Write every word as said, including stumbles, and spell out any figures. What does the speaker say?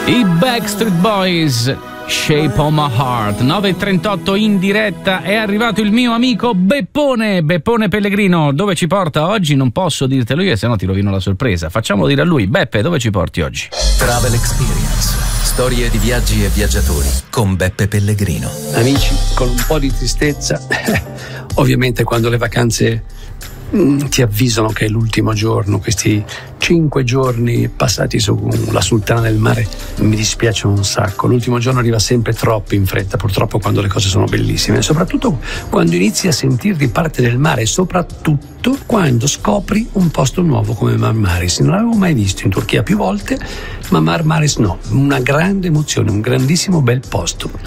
I Backstreet Boys, Shape of My Heart. Nove e trentotto in diretta. È arrivato il mio amico Beppone Beppone Pellegrino. Dove ci porta oggi? Non posso dirtelo io, se no ti rovino la sorpresa. Facciamolo dire a lui. Beppe, dove ci porti oggi? Travel Experience, storie di viaggi e viaggiatori con Beppe Pellegrino. Amici, con un po' di tristezza, ovviamente quando le vacanze ti avvisano che è l'ultimo giorno, questi cinque giorni passati sulla sultana del mare mi dispiacciono un sacco. L'ultimo giorno arriva sempre troppo in fretta, purtroppo, quando le cose sono bellissime, soprattutto quando inizi a sentirti parte del mare, e soprattutto quando scopri un posto nuovo come Marmaris. Non l'avevo mai visto in Turchia, più volte, ma Marmaris no, una grande emozione, un grandissimo bel posto.